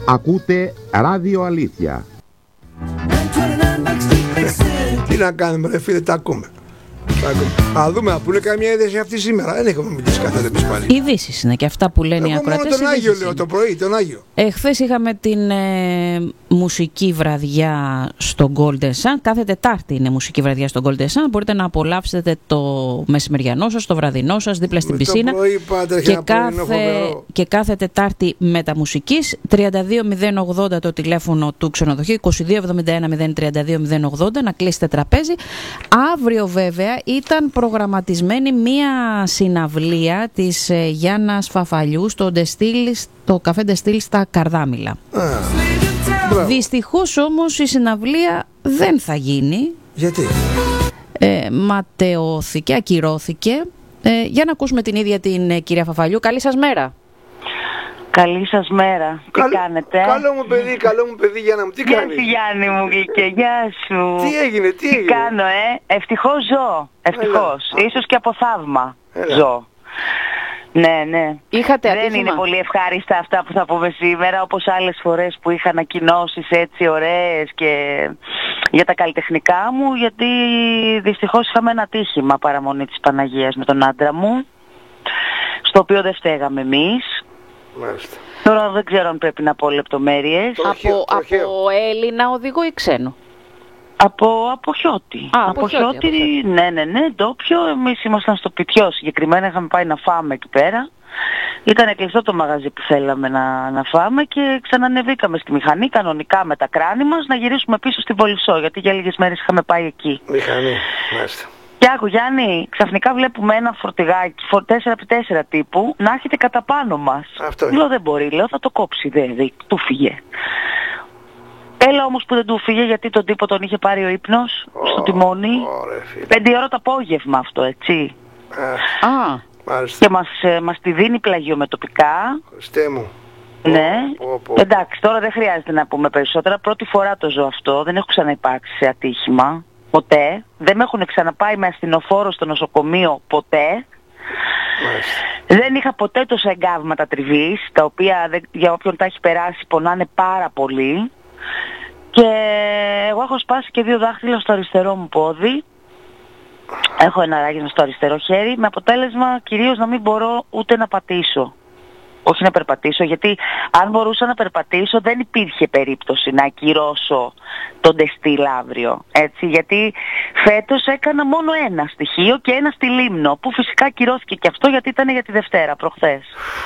Ακούτε Ράδιο Αλήθεια. Τι να κάνουμε ρε φίλε, τα ακούμε. Α, δούμε, να πούνε καμία είδηση αυτή σήμερα. Δεν έχουμε μιλήσει καθόλου εμείς πάλι. Ειδήσεις είναι και αυτά που λένε οι ακροατές. Μόνο τον Άγιο λέω το πρωί, τον Άγιο. Χθες είχαμε την μουσική βραδιά στο Golden Sun. Κάθε Τετάρτη είναι μουσική βραδιά στο Golden Sun. Μπορείτε να απολαύσετε το μεσημεριανό σας, το βραδινό σας, δίπλα στην πισίνα. Πρωί, πάτε, και κάθε Τετάρτη μεταμουσικής. 32080 το τηλέφωνο του ξενοδοχείου, 2271 να κλείσετε τραπέζι. Αύριο βέβαια ήταν προγραμματισμένη μία συναυλία της Γιάννας Φαφαλιού στο καφέ Ντεστήλ στα Καρδάμιλα. Δυστυχώς όμως η συναυλία δεν θα γίνει. Γιατί? Ματαιώθηκε, ακυρώθηκε. Για να ακούσουμε την ίδια την κυρία Φαφαλιού. Καλή σας μέρα. Καλή σας μέρα. Τι κάνετε? Καλό μου παιδί Γιάννα μου, τι κάνεις? Γεια σου Γιάννη μου γλυκέ, γεια σου. Τι έγινε? Τι κάνω ευτυχώς ζω. Ευτυχώς. Ίσως και από θαύμα ζω. Ναι. Είχατε δεν ατύχημα? Είναι πολύ ευχάριστα αυτά που θα πούμε σήμερα, όπως άλλες φορές που είχα ανακοινώσεις έτσι ωραίες και για τα καλλιτεχνικά μου, γιατί δυστυχώς είχαμε ένα ατύχημα παραμονή της Παναγίας με τον άντρα μου, στο οποίο δεν φταίγαμε εμείς. Μάλιστα. Τώρα δεν ξέρω αν πρέπει να πω λεπτομέρειες. Από Έλληνα οδηγό ή ξένο? Από Χιώτη. Από Χιώτη, ναι, ντόπιο. Εμείς ήμασταν στο Πιτιό συγκεκριμένα, είχαμε πάει να φάμε εκεί πέρα. Ήταν κλειστό το μαγαζί που θέλαμε να φάμε και ξανανεβήκαμε στη μηχανή κανονικά με τα κράνη μας να γυρίσουμε πίσω στη Βολισσό, γιατί για λίγες μέρες είχαμε πάει εκεί. Μηχανή, μάλιστα. Και άκου Γιάννη, ξαφνικά βλέπουμε ένα φορτηγάκι 4x4 τύπου να έρχεται κατά πάνω μας. Λέω δεν μπορεί, θα το κόψει, του φύγε. Έλα όμως που δεν του φύγε, γιατί τον τύπο τον είχε πάρει ο ύπνος στο τιμόνι. 5 ώρα το απόγευμα αυτό, έτσι. Μάλιστα. Και μας τη δίνει πλαγιομετωπικά. Χριστέ μου. Ναι. Εντάξει, τώρα δεν χρειάζεται να πούμε περισσότερα. Πρώτη φορά το ζω αυτό, δεν έχω ξαναυπάρξει σε ατύχημα. Ποτέ. Δεν με έχουν ξαναπάει με ασθενοφόρο στο νοσοκομείο ποτέ. Μάλιστα. Δεν είχα ποτέ τόσα εγκάβματα τριβής, τα οποία για όποιον τα έχει περάσει πονάνε πάρα πολύ. Και εγώ έχω σπάσει και 2 δάχτυλα στο αριστερό μου πόδι. Έχω ένα ράγισμα στο αριστερό χέρι, με αποτέλεσμα κυρίως να μην μπορώ ούτε να πατήσω. Όχι να περπατήσω, γιατί αν μπορούσα να περπατήσω δεν υπήρχε περίπτωση να ακυρώσω τον Ντεστήλ αύριο. Έτσι, γιατί φέτος έκανα μόνο ένα στοιχείο και ένα στη Λίμνο, που φυσικά ακυρώθηκε και αυτό γιατί ήταν για τη Δευτέρα, προχθές.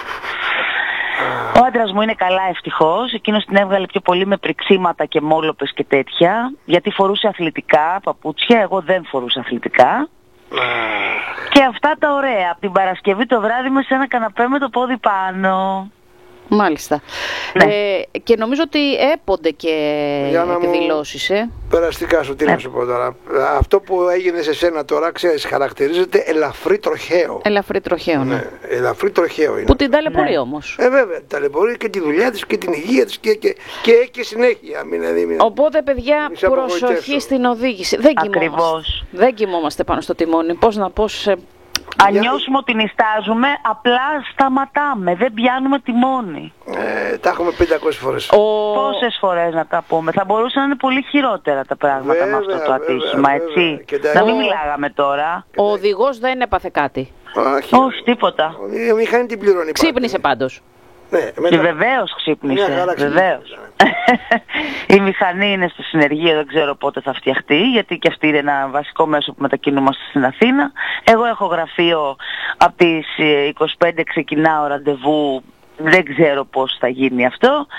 Ο άντρας μου είναι καλά ευτυχώς, εκείνος την έβγαλε πιο πολύ με πριξίματα και μόλοπες και τέτοια, γιατί φορούσε αθλητικά παπούτσια, εγώ δεν φορούσα αθλητικά. Και αυτά τα ωραία, από την Παρασκευή το βράδυ με σε ένα καναπέ με το πόδι πάνω. Μάλιστα. Ναι. Και νομίζω ότι έπονται και εκδηλώσεις. Περαστικά σου, τι να σου πω τώρα. Αυτό που έγινε σε σένα τώρα, ξέρεις, χαρακτηρίζεται ελαφρύ τροχαίο. Ελαφρύ τροχαίο, ναι. Ελαφρύ τροχαίο είναι. Που την ταλαιπωρεί όμως. Βέβαια, ταλαιπωρεί και τη δουλειά της και την υγεία της και συνέχεια. Οπότε, παιδιά, προσοχή στην οδήγηση. Δεν κοιμόμαστε πάνω στο τιμόνι. Αν νιώσουμε ότι νηστάζουμε, απλά σταματάμε. Δεν πιάνουμε τιμόνι. Τα έχουμε 500 φορές. Πόσες φορές να τα πούμε? Θα μπορούσαν να είναι πολύ χειρότερα τα πράγματα με αυτό το ατύχημα, έτσι. Να μην μιλάγαμε τώρα. Ο οδηγός δεν έπαθε κάτι? Όχι, τίποτα. Η μηχανή την πληρώνει. Ξύπνησε πάντως. Και βεβαίως ξύπνησε. Βεβαίως. Η μηχανή είναι στο συνεργείο, δεν ξέρω πότε θα φτιαχτεί, γιατί και αυτή είναι ένα βασικό μέσο που μετακινούμαστε στην Αθήνα. Εγώ έχω γραφείο από τις 25 ξεκινάω ραντεβού, δεν ξέρω πώς θα γίνει αυτό.